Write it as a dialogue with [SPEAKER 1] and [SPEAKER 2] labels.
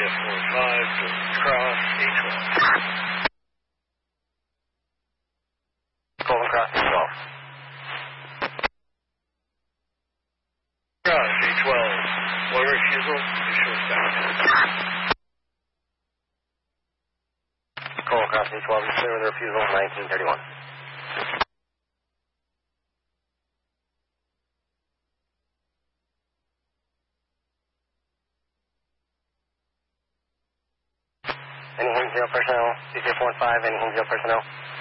[SPEAKER 1] CF45 to cross A12.
[SPEAKER 2] Golden Cross A12.
[SPEAKER 1] Cross A12. One refusal, be short back.
[SPEAKER 2] Golden Cross A12 is clear with a refusal 1931. Any Hainesville personnel, CJ45, any Hainesville personnel?